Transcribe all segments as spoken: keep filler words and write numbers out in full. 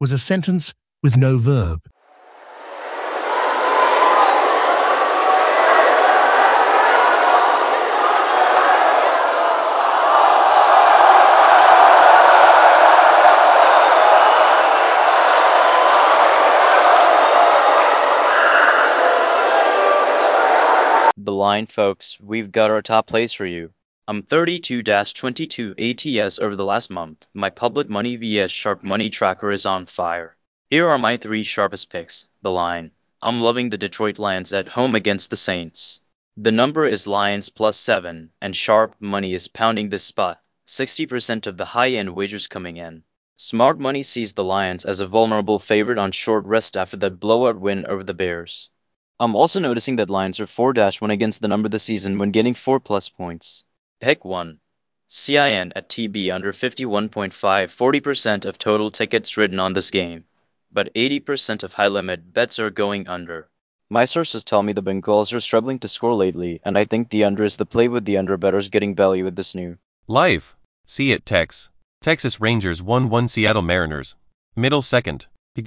was a sentence with no verb. The line, folks, we've got our top plays for you. I'm thirty-two twenty-two A T S over the last month. My public money vs sharp money tracker is on fire. Here are my three sharpest picks. The line. I'm loving the Detroit Lions at home against the Saints. The number is Lions plus seven, and sharp money is pounding this spot. sixty percent of the high-end wagers coming in. Smart money sees the Lions as a vulnerable favorite on short rest after that blowout win over the Bears. I'm also noticing that Lions are four one against the number this season when getting four plus points. Pick one. C I N at T B under fifty-one point five, forty percent of total tickets written on this game. But eighty percent of high-limit bets are going under. My sources tell me the Bengals are struggling to score lately, and I think the under is the play with the under bettors getting value with this new. Live. See it Tex. Texas Rangers one one Seattle Mariners. Middle second.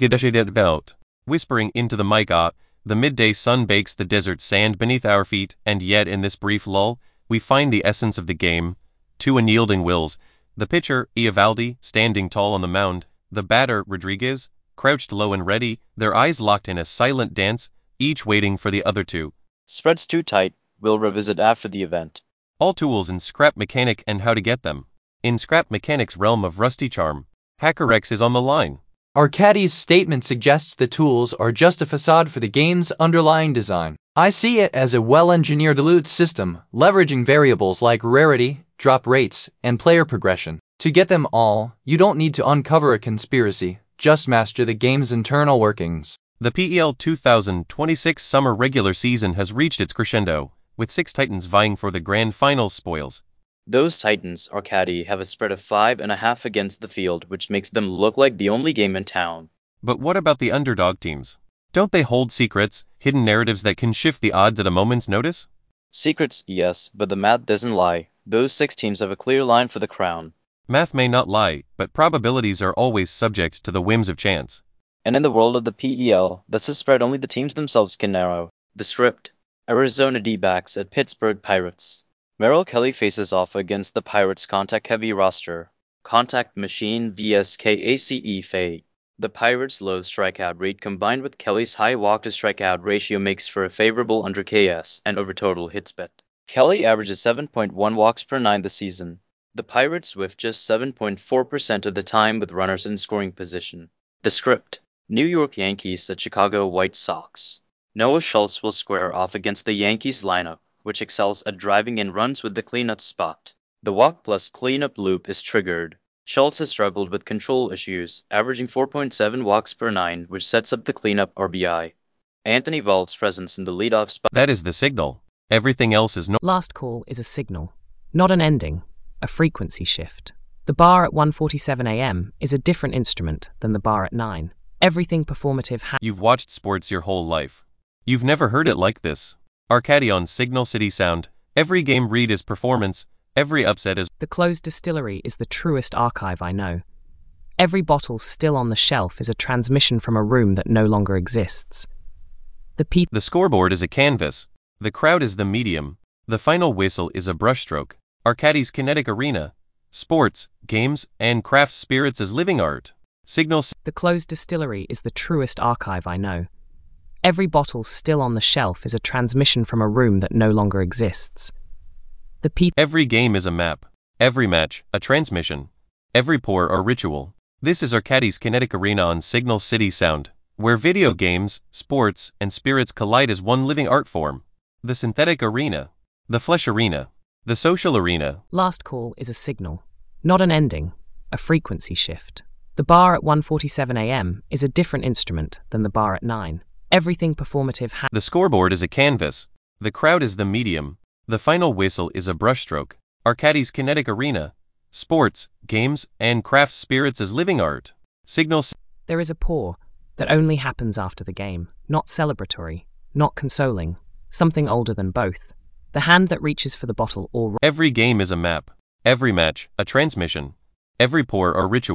Belt. Whispering into the mic ah, the midday sun bakes the desert sand beneath our feet, and yet in this brief lull, we find the essence of the game. Two unyielding wills. The pitcher, Eovaldi, standing tall on the mound. The batter, Rodriguez, crouched low and ready, their eyes locked in a silent dance, each waiting for the other two. Spreads too tight. We'll revisit after the event. All tools in Scrap Mechanic and how to get them. In Scrap Mechanic's realm of rusty charm, HackerX is on the line. Arcadi's statement suggests the tools are just a facade for the game's underlying design. I see it as a well-engineered loot system, leveraging variables like rarity, drop rates, and player progression. To get them all, you don't need to uncover a conspiracy, just master the game's internal workings. The P E L two thousand twenty-six summer regular season has reached its crescendo, with six Titans vying for the grand finals spoils. Those Titans, Arcadi, have a spread of five and a half against the field, which makes them look like the only game in town. But what about the underdog teams? Don't they hold secrets, hidden narratives that can shift the odds at a moment's notice? Secrets, yes, but the math doesn't lie. Those six teams have a clear line for the crown. Math may not lie, but probabilities are always subject to the whims of chance. And in the world of the P E L, that's a spread only the teams themselves can narrow. The script. Arizona D-backs at Pittsburgh Pirates. Merrill Kelly faces off against the Pirates' contact-heavy roster. Contact Machine vs K A C E Fade. The Pirates' low strikeout rate combined with Kelly's high walk-to-strikeout ratio makes for a favorable under K S and over total hits bet. Kelly averages seven point one walks per nine this season. The Pirates whiff just seven point four percent of the time with runners in scoring position. The script. New York Yankees at Chicago White Sox. Noah Schultz will square off against the Yankees lineup, which excels at driving in runs with the cleanup spot. The walk plus cleanup loop is triggered. Schultz has struggled with control issues, averaging four point seven walks per nine, which sets up the cleanup R B I. Anthony Volpe's presence in the leadoff spot. That is the signal. Everything else is no. Last call is a signal, not an ending, a frequency shift. The bar at one forty-seven a m is a different instrument than the bar at nine. Everything performative ha- You've watched sports your whole life. You've never heard it like this. Arcadi on Signal City Sound. Every game read is performance, every upset is... The closed distillery is the truest archive I know. Every bottle still on the shelf is a transmission from a room that no longer exists. The pe- The scoreboard is a canvas. The crowd is the medium. The final whistle is a brushstroke. Arcadi's kinetic arena. Sports, games, and craft spirits as living art. Signal... The closed distillery is the truest archive I know. Every bottle still on the shelf is a transmission from a room that no longer exists. The pe- Every game is a map. Every match, a transmission. Every pour, a ritual. This is Arcadi's kinetic arena on Signal City Sound, where video games, sports, and spirits collide as one living art form. The synthetic arena. The flesh arena. The social arena. Last call is a signal, not an ending, a frequency shift. The bar at one forty-seven a m is a different instrument than the bar at nine. Everything performative ha- The scoreboard is a canvas. The crowd is the medium. The final whistle is a brushstroke. Arcadi's kinetic arena. Sports, games, and craft spirits as living art. Signal... There is a pour that only happens after the game, not celebratory, not consoling, something older than both. The hand that reaches for the bottle or... Every game is a map. Every match, a transmission. Every pour, a ritual.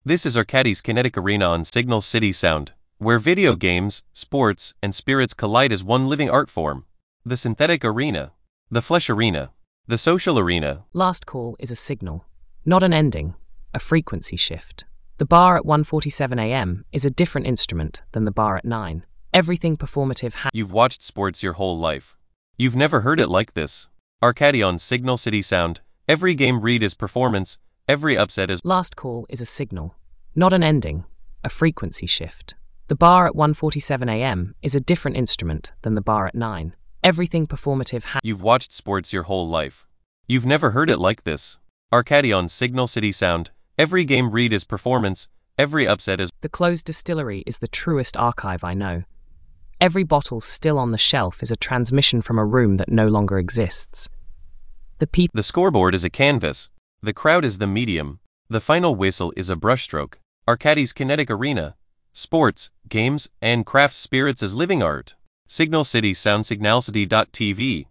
This is Arcadis Kinetic Arena on Signal City Sound, where video games, sports, and spirits collide as one living art form. The synthetic arena, the flesh arena, the social arena. Last call is a signal, not an ending, a frequency shift. The bar at one forty-seven a m is a different instrument than the bar at nine. Everything performative ha- You've watched sports your whole life. You've never heard it like this. Arcadi on Signal City Sound, every game read is performance, every upset is... Last call is a signal, not an ending, a frequency shift. The bar at one forty-seven a m is a different instrument than the bar at nine. Everything performative ha- You've watched sports your whole life. You've never heard it like this. Arcadi on Signal City Sound, every game read is performance, every upset is... The closed distillery is the truest archive I know. Every bottle still on the shelf is a transmission from a room that no longer exists. The people... The scoreboard is a canvas. The crowd is the medium. The final whistle is a brushstroke. Arcadi's Kinetic Arena. Sports, games, and craft spirits as living art. Signal City Sound Signalcity dot T V.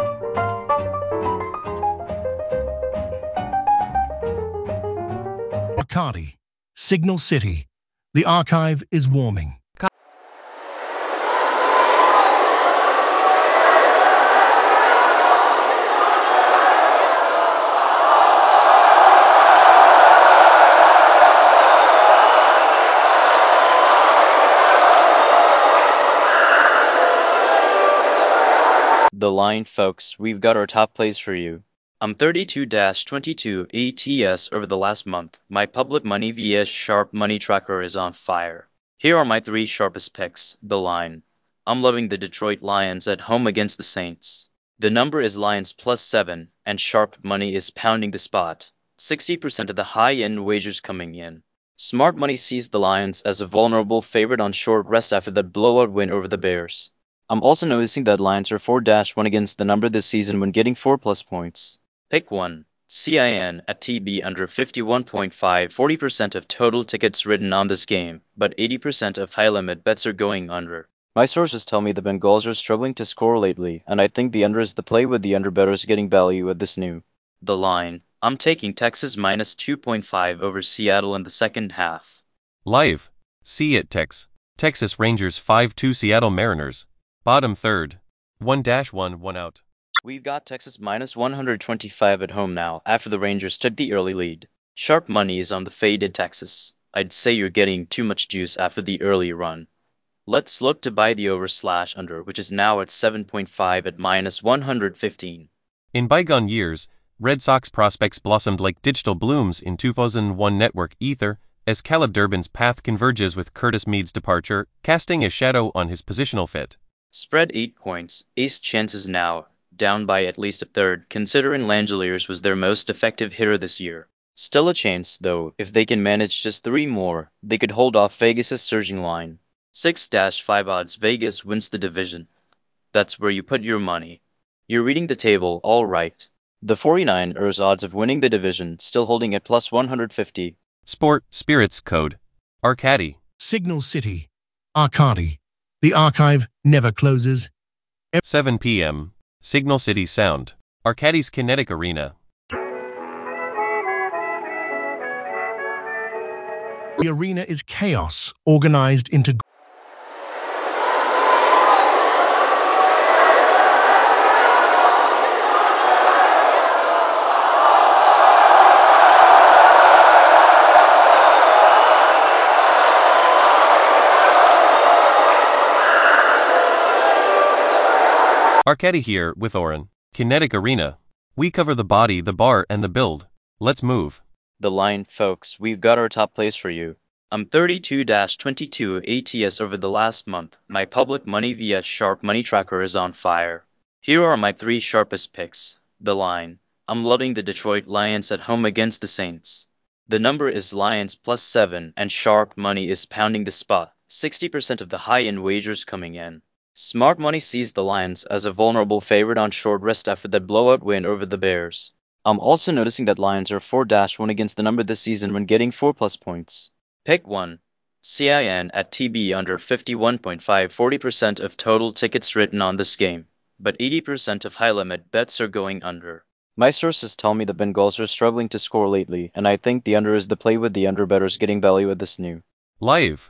Arcadi, Signal City. The archive is warming. The line, folks, we've got our top plays for you. I'm thirty-two twenty-two A T S over the last month. My public money vs Sharp Money Tracker is on fire. Here are my three sharpest picks. The line. I'm loving the Detroit Lions at home against the Saints. The number is Lions plus seven, and Sharp Money is pounding the spot. sixty percent of the high-end wagers coming in. Smart Money sees the Lions as a vulnerable favorite on short rest after that blowout win over the Bears. I'm also noticing that Lions are four one against the number this season when getting four plus points. Pick one. C I N at T B under fifty-one point five. forty percent of total tickets written on this game, but eighty percent of high-limit bets are going under. My sources tell me the Bengals are struggling to score lately, and I think the under is the play with the under bettors getting value at this new. The line. I'm taking Texas minus two point five over Seattle in the second half. Live. See it Tex. Texas Rangers five two Seattle Mariners. Bottom third. one one, one out. We've got Texas minus one twenty-five at home now, after the Rangers took the early lead. Sharp money is on the fade in Texas. I'd say you're getting too much juice after the early run. Let's look to buy the over slash under, which is now at seven point five at minus one fifteen. In bygone years, Red Sox prospects blossomed like digital blooms in two thousand one network ether, as Caleb Durbin's path converges with Curtis Mead's departure, casting a shadow on his positional fit. Spread eight points. Ace chances now, down by at least a third, considering Langeliers was their most effective hitter this year. Still a chance, though, if they can manage just three more, they could hold off Vegas' surging line. six five odds Vegas wins the division. That's where you put your money. You're reading the table, all right. The forty-niners odds of winning the division still holding at plus one fifty. Sport, spirits, code. Arcadi. Signal City. Arcadi. The archive never closes. seven p m Signal City Sound. Arcadi's Kinetic Arena. The arena is chaos, organized into... Arcadi here with Oren. Kinetic Arena. We cover the body, the bar, and the build. Let's move. The line, folks, we've got our top plays for you. I'm thirty-two twenty-two A T S over the last month. My public money via Sharp Money Tracker is on fire. Here are my three sharpest picks. The line. I'm loving the Detroit Lions at home against the Saints. The number is Lions plus seven, and Sharp Money is pounding the spot. sixty percent of the high-end wagers coming in. Smart Money sees the Lions as a vulnerable favorite on short rest after that blowout win over the Bears. I'm also noticing that Lions are four one against the number this season when getting four plus points. Pick one. C I N at T B under fifty-one point five. forty percent of total tickets written on this game, but eighty percent of high-limit bets are going under. My sources tell me the Bengals are struggling to score lately, and I think the under is the play with the under bettors getting value with this new. Live.